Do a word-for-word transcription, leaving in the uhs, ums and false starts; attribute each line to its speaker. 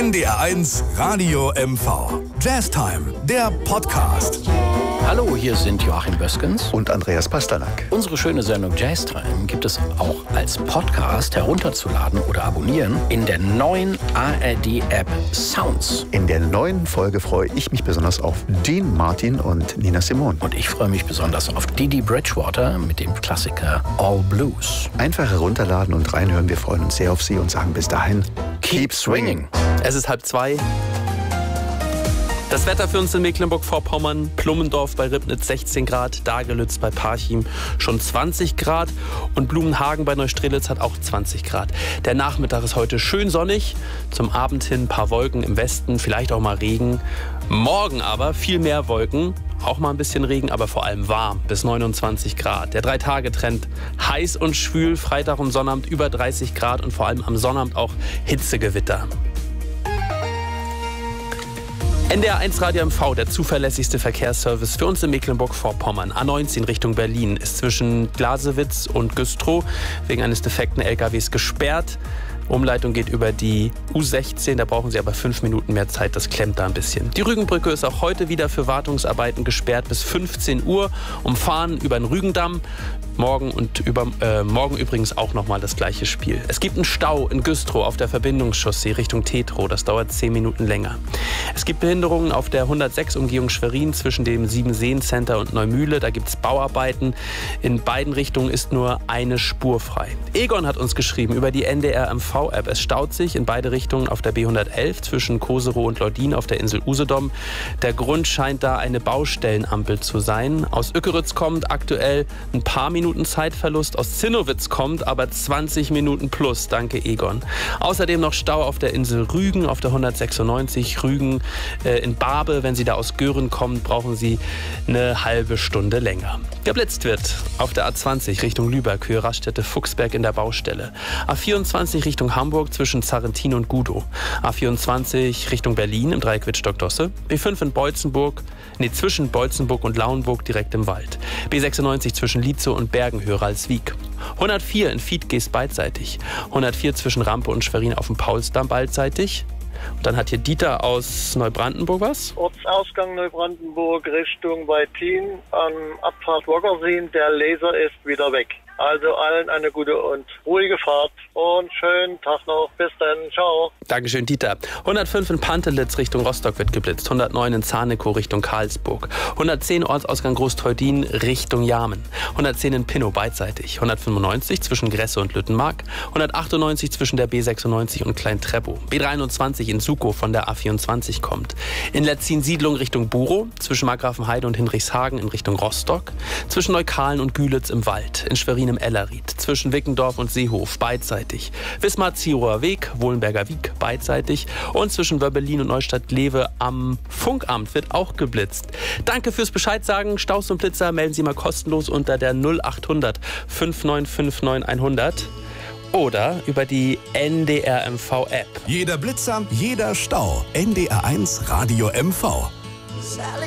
Speaker 1: N D R eins Radio M V. Jazztime, der Podcast.
Speaker 2: Hallo, hier sind Joachim Böskens
Speaker 3: und Andreas Pasternak.
Speaker 2: Unsere schöne Sendung Jazztime gibt es auch als Podcast herunterzuladen oder abonnieren in der neuen A R D-App Sounds.
Speaker 3: In der neuen Folge freue ich mich besonders auf Dean Martin und Nina Simone.
Speaker 2: Und ich freue mich besonders auf Dee Dee Bridgewater mit dem Klassiker All Blues.
Speaker 3: Einfach herunterladen und reinhören. Wir freuen uns sehr auf Sie und sagen bis dahin,
Speaker 2: keep swinging.
Speaker 4: Es ist halb zwei. Das Wetter für uns in Mecklenburg-Vorpommern: Plummendorf bei Ribnitz sechzehn Grad, Dagelütz bei Parchim schon zwanzig Grad und Blumenhagen bei Neustrelitz hat auch zwanzig Grad. Der Nachmittag ist heute schön sonnig, zum Abend hin ein paar Wolken im Westen, vielleicht auch mal Regen. Morgen aber viel mehr Wolken, auch mal ein bisschen Regen, aber vor allem warm, bis neunundzwanzig Grad. Der Drei-Tage-Trend heiß und schwül, Freitag und Sonnabend über dreißig Grad und vor allem am Sonnabend auch Hitzegewitter. N D R eins Radio M V, der zuverlässigste Verkehrsservice für uns in Mecklenburg-Vorpommern. A neunzehn Richtung Berlin ist zwischen Glasewitz und Güstrow wegen eines defekten L K Ws gesperrt. Umleitung geht über die U sechzehn, da brauchen Sie aber fünf Minuten mehr Zeit, das klemmt da ein bisschen. Die Rügenbrücke ist auch heute wieder für Wartungsarbeiten gesperrt bis fünfzehn Uhr. Umfahren über den Rügendamm. Morgen und über, äh, morgen übrigens auch nochmal das gleiche Spiel. Es gibt einen Stau in Güstrow auf der Verbindungschaussee Richtung Tetrow. Das dauert zehn Minuten länger. Es gibt Behinderungen auf der hundertsechs Umgehung Schwerin zwischen dem Siebenseen-Center und Neumühle. Da gibt es Bauarbeiten. In beiden Richtungen ist nur eine Spur frei. Egon hat uns geschrieben über die N D R M V-App. Es staut sich in beide Richtungen auf der B hundertelf zwischen Koserow und Leudin auf der Insel Usedom. Der Grund scheint da eine Baustellenampel zu sein. Aus Ückeritz kommt aktuell ein paar Minuten Zeitverlust. Aus Zinnowitz kommt aber zwanzig Minuten plus. Danke, Egon. Außerdem noch Stau auf der Insel Rügen, auf der hundertsechsundneunzig. Rügen äh, in Barbe. Wenn Sie da aus Göhren kommen, brauchen Sie eine halbe Stunde länger. Geblitzt wird auf der A zwanzig Richtung Lübeck, Höhe Raststätte Fuchsberg in der Baustelle. A vierundzwanzig Richtung Hamburg zwischen Zarrentin und Gudow. A vierundzwanzig Richtung Berlin im Dreieck Wittstock-Dosse. B fünf in Beutzenburg, nee, zwischen Beutzenburg und Lauenburg direkt im Wald. B sechsundneunzig zwischen Lietzow und Bergen, Höhe Ralswiek. hundertvier in Fiedges beidseitig. hundertvier zwischen Rampe und Schwerin auf dem Paulsdamm beidseitig. Und dann hat hier Dieter aus Neubrandenburg was.
Speaker 5: Ortsausgang Neubrandenburg Richtung Weitin am Abfahrt Woggerseen. Der Laser ist wieder weg. Also allen eine gute und ruhige Fahrt und schönen Tag noch. Bis dann. Ciao.
Speaker 4: Dankeschön, Dieter. hundertfünf in Pantelitz Richtung Rostock wird geblitzt. hundertneun in Zarnekow Richtung Karlsburg. hundertzehn Ortsausgang Großteudin Richtung Jamen. hundertzehn in Pinnow beidseitig. hundertfünfundneunzig zwischen Gresse und Lüttenmark. hundertachtundneunzig zwischen der B sechsundneunzig und Klein-Treppow. B dreiundzwanzig in Sukow von der A vierundzwanzig kommt. In Letzin-Siedlung Richtung Burow. Zwischen Markgrafenheide und Hinrichshagen in Richtung Rostock. Zwischen Neukalen und Gülitz im Wald. In Schwerin im Ellerried, zwischen Wickendorf und Seehof beidseitig, Wismar-Zierower Weg, Wohlenberger Wiek beidseitig und zwischen Wöbbelin und Neustadt-Glewe am Funkamt wird auch geblitzt. Danke fürs Bescheid sagen. Staus und Blitzer melden Sie mal kostenlos unter der null achthundert fünf neun fünf neun hundert oder über die N D R M V-App.
Speaker 1: Jeder Blitzer, jeder Stau. N D R eins Radio M V.